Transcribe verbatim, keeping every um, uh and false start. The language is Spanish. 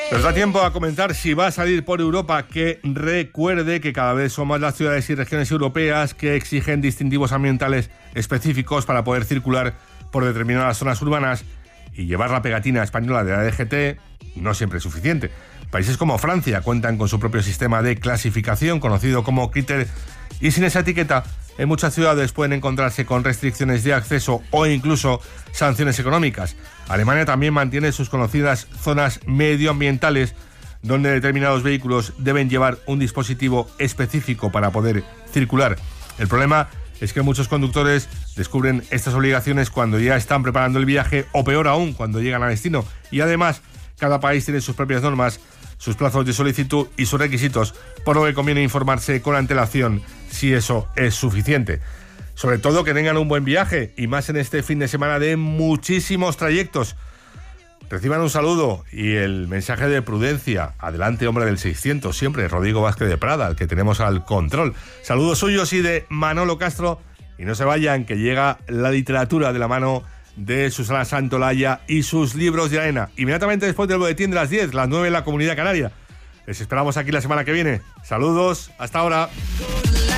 Nos da tiempo a comentar si va a salir por Europa, que recuerde que cada vez son más las ciudades y regiones europeas que exigen distintivos ambientales específicos para poder circular por determinadas zonas urbanas, y llevar la pegatina española de la D G T no siempre es suficiente. Países como Francia cuentan con su propio sistema de clasificación conocido como Critter, y sin esa etiqueta en muchas ciudades pueden encontrarse con restricciones de acceso o incluso sanciones económicas. Alemania también mantiene sus conocidas zonas medioambientales, donde determinados vehículos deben llevar un dispositivo específico para poder circular. El problema es que muchos conductores descubren estas obligaciones cuando ya están preparando el viaje, o peor aún, cuando llegan a destino. Y además, cada país tiene sus propias normas, sus plazos de solicitud y sus requisitos, por lo que conviene informarse con antelación si eso es suficiente. Sobre todo que tengan un buen viaje, y más en este fin de semana de muchísimos trayectos. Reciban un saludo y el mensaje de prudencia. Adelante, hombre del seiscientos, siempre, Rodrigo Vázquez de Prada, al que tenemos al control. Saludos suyos y de Manolo Castro. Y no se vayan, que llega la literatura de la mano de Susana Santolaya y sus libros de arena. Inmediatamente después del boletín de las diez, las nueve en la Comunidad Canaria. Les esperamos aquí la semana que viene. Saludos, hasta ahora.